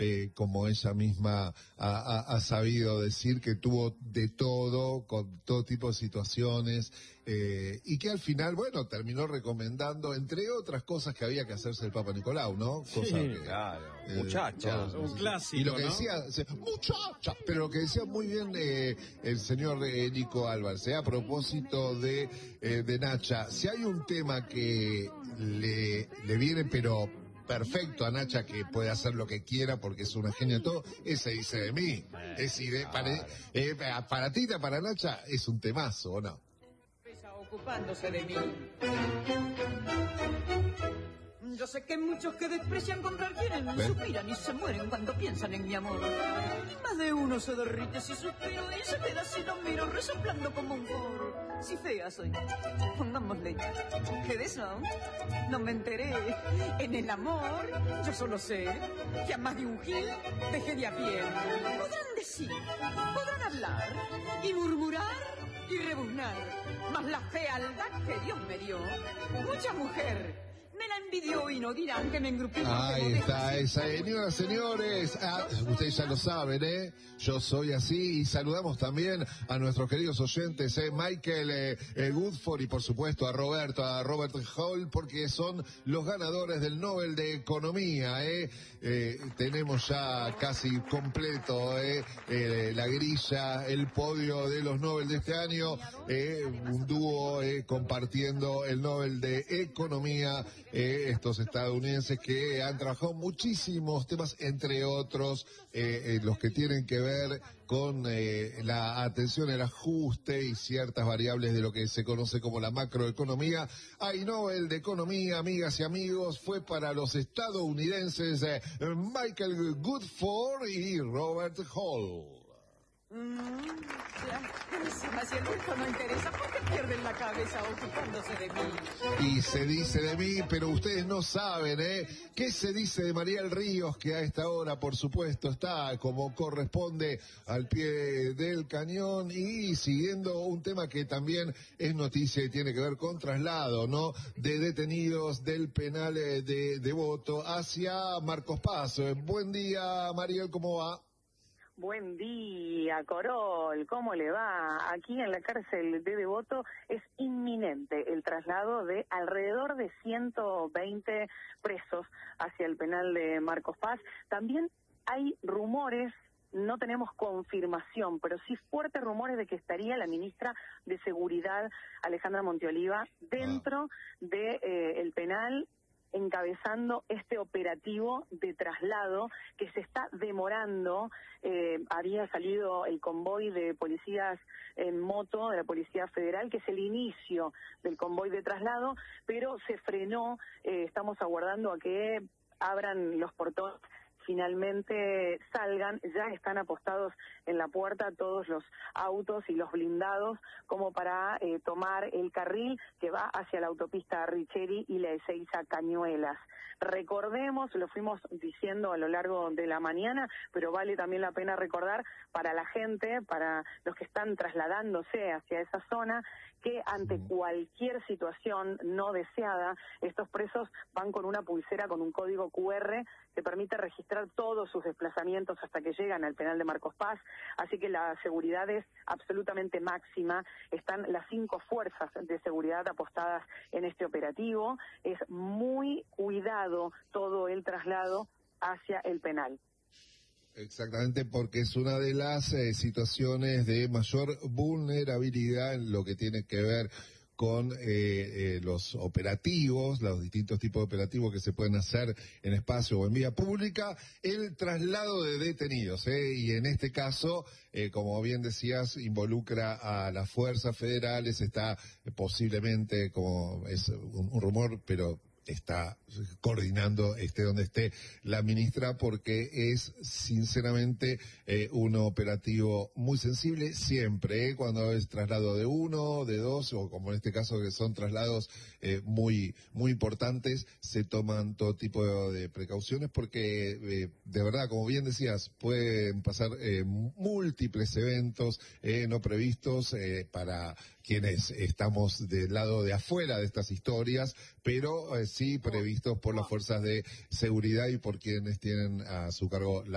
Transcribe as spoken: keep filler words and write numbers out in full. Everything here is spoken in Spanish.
eh, como ella misma ha, ha, ha sabido decir, que tuvo de todo, con todo tipo de situaciones, eh, y que al final, bueno, terminó recomendando, entre otras cosas, que había que hacerse el Papa Nicolau, ¿no? Sí, Cosa que, claro. eh, Muchacha, todos, un sí. clásico, Y lo que ¿no? decía, muchacha, pero lo que decía muy bien eh, el señor eh, Nico Álvarez, eh, a propósito de, eh, de Nacha, si hay un tema que le, le viene, pero perfecto a Nacha, que puede hacer lo que quiera porque es una genia de todo, ese dice de mí. Eh, Es decir, eh, para, claro. eh, para Tita, para Nacha, es un temazo, ¿o no? Ocupándose de mí. Yo sé que muchos que desprecian comprar quieren, ¿Ven? suspiran y se mueren cuando piensan en mi amor. Más de uno se derrite si suspiro y se queda si lo miro resoplando como un foro. Si fea soy, pongámosle que de eso no me enteré. En el amor yo solo sé que a más de un gil dejé de a pie. Podrán decir, podrán hablar y murmurar y rebuznar, mas la fealdad que Dios me dio, mucha mujer me la envidió y no dirán que me engrupí. Ahí está, esa, señoras, señores, ah, ustedes ya lo saben, ¿eh? Yo soy así, y saludamos también a nuestros queridos oyentes, ¿eh? Michael eh, eh, Woodford, y por supuesto a Roberto, a Robert Hall, porque son los ganadores del Nobel de Economía, ¿eh? Eh, tenemos ya casi completo, ¿eh? Eh, la grilla, el podio de los Nobel de este año, eh, un dúo eh, compartiendo el Nobel de Economía. Eh, estos estadounidenses que han trabajado muchísimos temas, entre otros eh, eh, los que tienen que ver con eh, la atención, el ajuste y ciertas variables de lo que se conoce como la macroeconomía. Hay Nobel de Economía, amigas y amigos, fue para los estadounidenses eh, Michael Woodford y Robert Hall. Mm, ya. Si el resto no interesa, ¿por qué pierden la cabeza ocupándose de mí? Y se dice de mí, pero ustedes no saben, ¿eh? ¿Qué se dice de Mariel Ríos, que a esta hora, por supuesto, está como corresponde al pie del cañón y siguiendo un tema que también es noticia y tiene que ver con traslado, ¿no? De detenidos del penal de, de Devoto hacia Marcos Paz. Buen día, Mariel, ¿cómo va? Buen día, Corol, ¿cómo le va? Aquí en la cárcel de Devoto es inminente el traslado de alrededor de ciento veinte presos hacia el penal de Marcos Paz. También hay rumores, no tenemos confirmación, pero sí fuertes rumores de que estaría la ministra de Seguridad, Alejandra Monteoliva, dentro de eh, el penal, encabezando este operativo de traslado que se está demorando. Eh, había salido el convoy de policías en moto de la Policía Federal, que es el inicio del convoy de traslado, pero se frenó. Eh, estamos aguardando a que abran los portones, finalmente salgan. Ya están apostados en la puerta todos los autos y los blindados como para eh, tomar el carril que va hacia la autopista Richeri y la Ezeiza Cañuelas. Recordemos, lo fuimos diciendo a lo largo de la mañana, pero vale también la pena recordar para la gente, para los que están trasladándose hacia esa zona, que ante cualquier situación no deseada, estos presos van con una pulsera con un código cu erre que permite registrar todos sus desplazamientos hasta que llegan al penal de Marcos Paz, así que la seguridad es absolutamente máxima. Están las cinco fuerzas de seguridad apostadas en este operativo. Es muy cuidado todo el traslado hacia el penal. Exactamente, porque es una de las eh, situaciones de mayor vulnerabilidad en lo que tiene que ver con eh, eh, los operativos, los distintos tipos de operativos que se pueden hacer en espacio o en vía pública, el traslado de detenidos, ¿eh? Y en este caso, eh, como bien decías, involucra a las fuerzas federales, está eh, posiblemente, como es un, un rumor, pero está coordinando, esté donde esté la ministra, porque es sinceramente eh, un operativo muy sensible siempre, eh, cuando es traslado de uno, de dos, o como en este caso que son traslados eh, muy muy importantes, se toman todo tipo de, de precauciones porque eh, de verdad, como bien decías, pueden pasar eh, múltiples eventos eh, no previstos eh, para quienes estamos del lado de afuera de estas historias, pero eh, sí previstos por las fuerzas de seguridad y por quienes tienen a su cargo la